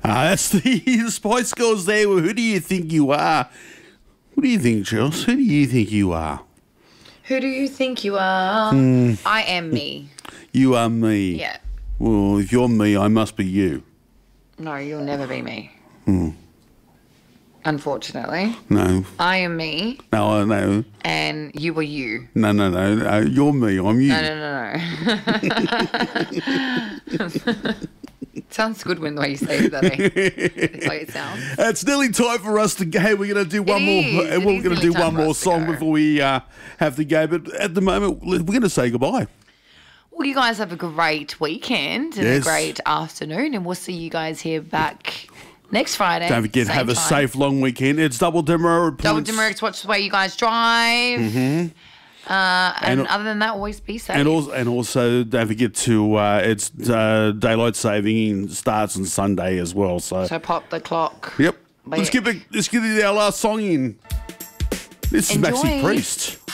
That's the Spice Girls there. Who do you think you are? What do you think, Jules? Who do you think you are? Who do you think you are? I am me. You are me. Yeah. Well, if you're me, I must be you. No, you'll never be me. Unfortunately. No. I am me. No, no. And you are you. No. You're me. I'm you. No. Sounds good when the way you say it, that the way it sounds. It's nearly time for us to go. We're going to do one more. We're going to do one more song before we have to go. But at the moment, we're going to say goodbye. Well, you guys have a great weekend and a great afternoon, and we'll see you guys here back next Friday. Don't forget, have a safe long weekend. It's Double Demerit. Double Demerit. Watch the way you guys drive. And other than that, always be safe. And also don't forget to it's daylight saving starts on Sunday as well. So pop the clock. Yep. Let's get our last song in. This is Maxi Priest.